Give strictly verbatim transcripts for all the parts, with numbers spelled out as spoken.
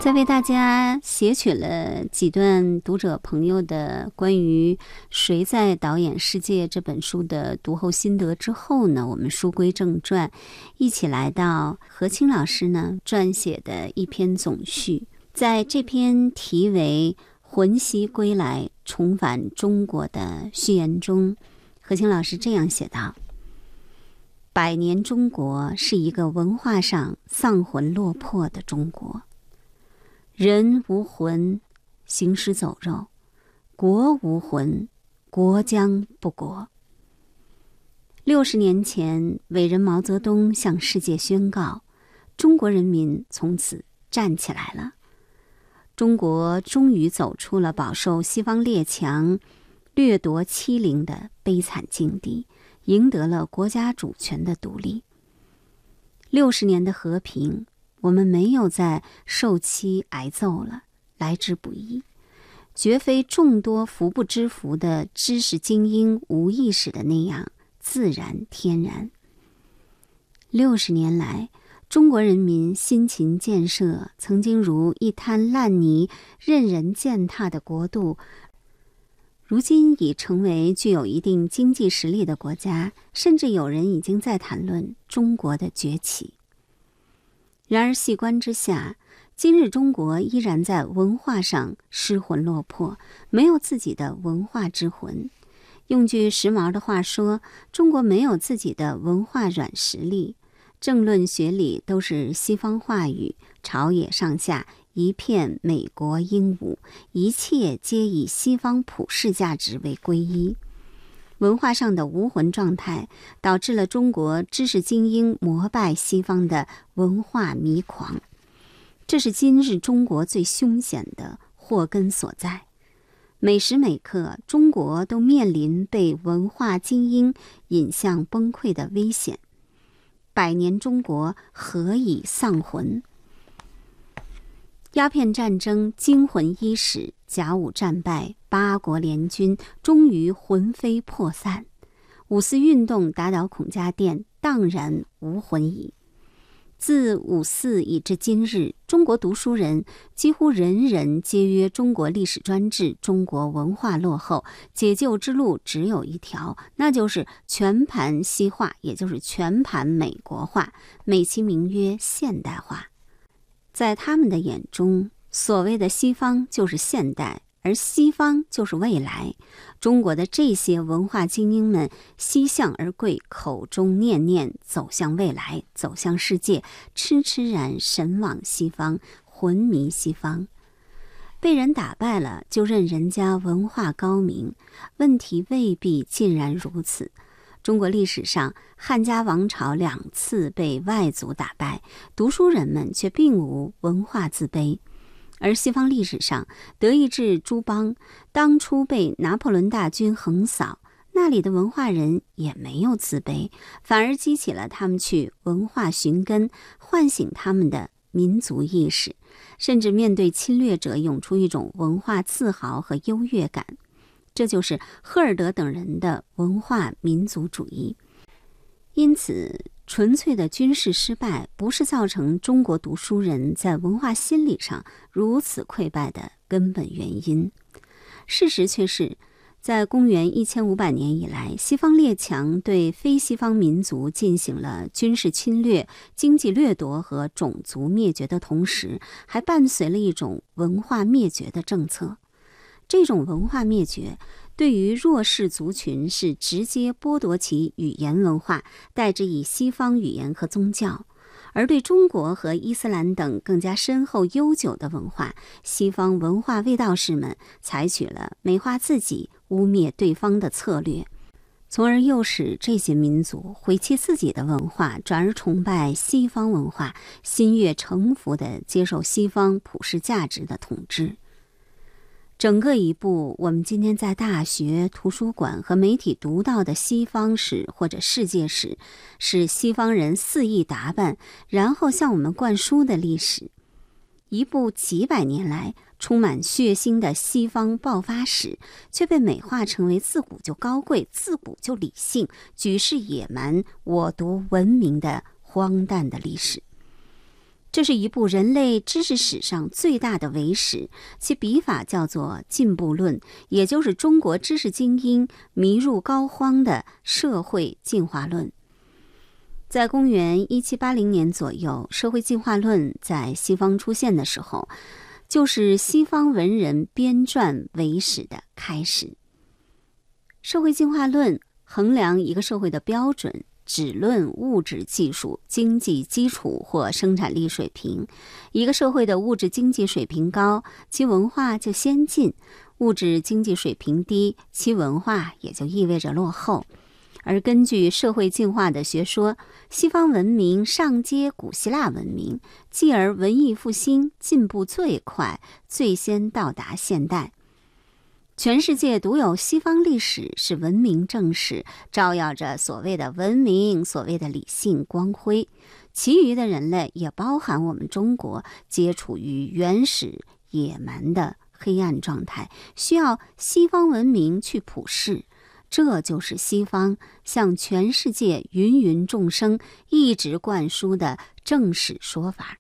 再为大家写取了几段读者朋友的关于《谁在导演世界》这本书的读后心得之后呢，我们书归正传，一起来到何清老师呢撰写的一篇总序。在这篇题为《魂兮归来，重返中国》的序言中，何清老师这样写道：百年中国是一个文化上丧魂落魄的中国，人无魂，行尸走肉；国无魂，国将不国。六十年前，伟人毛泽东向世界宣告，中国人民从此站起来了。中国终于走出了饱受西方列强掠夺欺凌的悲惨境地，赢得了国家主权的独立。六十年的和平，我们没有再受欺挨揍了，来之不易，绝非众多福不知福的知识精英无意识的那样自然天然。六十年来，中国人民辛勤建设曾经如一滩烂泥任人践踏的国度，如今已成为具有一定经济实力的国家，甚至有人已经在谈论中国的崛起。然而细观之下，今日中国依然在文化上失魂落魄，没有自己的文化之魂。用句时髦的话说，中国没有自己的文化软实力，政论学理都是西方话语，朝野上下一片美国鹦鹉，一切皆以西方普世价值为皈依。文化上的无魂状态，导致了中国知识精英膜拜西方的文化迷狂，这是今日中国最凶险的祸根所在。每时每刻，中国都面临被文化精英引向崩溃的危险。百年中国何以丧魂？鸦片战争惊魂伊始，甲午战败，八国联军终于魂飞魄散。五四运动打倒孔家店，荡然无魂矣。自五四以至今日，中国读书人几乎人人皆曰中国历史专制，中国文化落后，解救之路只有一条，那就是全盘西化，也就是全盘美国化，美其名曰现代化。在他们的眼中，所谓的西方就是现代，而西方就是未来。中国的这些文化精英们西向而贵，口中念念走向未来，走向世界，痴痴然神往西方，魂迷西方。被人打败了，就认人家文化高明，问题未必尽然如此。中国历史上，汉家王朝两次被外族打败，读书人们却并无文化自卑。而西方历史上，德意志诸邦当初被拿破仑大军横扫，那里的文化人也没有自卑，反而激起了他们去文化寻根，唤醒他们的民族意识，甚至面对侵略者涌出一种文化自豪和优越感。这就是赫尔德等人的文化民族主义。因此，纯粹的军事失败不是造成中国读书人在文化心理上如此溃败的根本原因。事实却是，在公元一千五百年以来，西方列强对非西方民族进行了军事侵略、经济掠夺和种族灭绝的同时，还伴随了一种文化灭绝的政策。这种文化灭绝对于弱势族群是直接剥夺其语言文化，代之以西方语言和宗教；而对中国和伊斯兰等更加深厚悠久的文化，西方文化卫道士们采取了美化自己、污蔑对方的策略，从而诱使这些民族毁弃自己的文化，转而崇拜西方文化，心悦诚服地接受西方普世价值的统治。整个一部我们今天在大学、图书馆和媒体读到的西方史或者世界史，是西方人肆意打扮，然后向我们灌输的历史。一部几百年来充满血腥的西方爆发史，却被美化成为自古就高贵、自古就理性、举世野蛮、我独文明的荒诞的历史。 这是一部人类知识史上最大的伪史，其笔法叫做进步论，也就是中国知识精英迷入膏肓的社会进化论。在公元一七八零年左右，社会进化论在西方出现的时候，就是西方文人编撰伪史的开始。社会进化论衡量一个社会的标准，只论物质技术、经济基础或生产力水平。一个社会的物质经济水平高，其文化就先进；物质经济水平低，其文化也就意味着落后。而根据社会进化的学说，西方文明上接古希腊文明，继而文艺复兴进步最快，最先到达现代。全世界独有西方历史是文明正史，照耀着所谓的文明，所谓的理性光辉。其余的人类，也包含我们中国，皆处于原始野蛮的黑暗状态，需要西方文明去普世。这就是西方向全世界芸芸众生一直灌输的正史说法。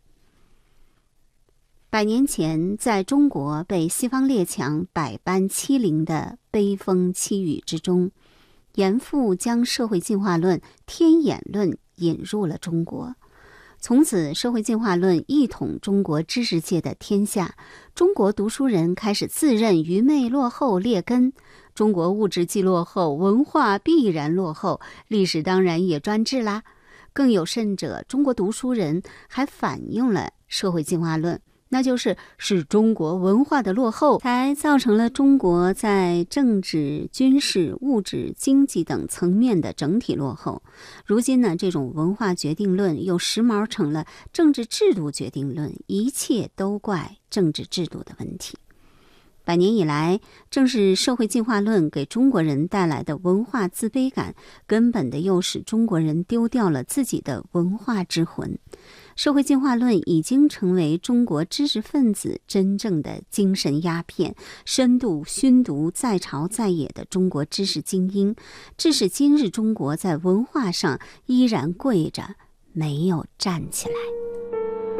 百年前，在中国被西方列强百般欺凌的悲风凄雨之中，严复将社会进化论、天演论引入了中国。从此，社会进化论一统中国知识界的天下，中国读书人开始自认愚昧落后劣根。中国物质既落后，文化必然落后，历史当然也专制啦。更有甚者，中国读书人还反映了社会进化论，那就是是中国文化的落后，才造成了中国在政治、军事、物质、经济等层面的整体落后。如今呢，这种文化决定论又时髦成了政治制度决定论，一切都怪政治制度的问题。百年以来，正是社会进化论给中国人带来的文化自卑感，根本的又使中国人丢掉了自己的文化之魂。社会进化论已经成为中国知识分子真正的精神鸦片，深度熏毒在朝在野的中国知识精英，致使今日中国在文化上依然跪着，没有站起来。